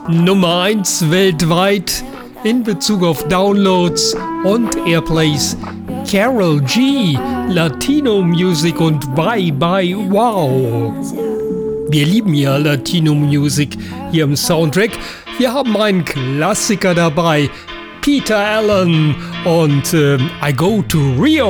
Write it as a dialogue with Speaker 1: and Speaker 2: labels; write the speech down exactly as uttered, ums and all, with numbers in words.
Speaker 1: Nummer eins weltweit in Bezug auf Downloads und Airplays. Karol G, Latino Music und Bye Bye Wow. Wir lieben ja Latino Music hier im Soundtrack. Wir haben einen Klassiker dabei, Peter Allen und äh, I Go to Rio.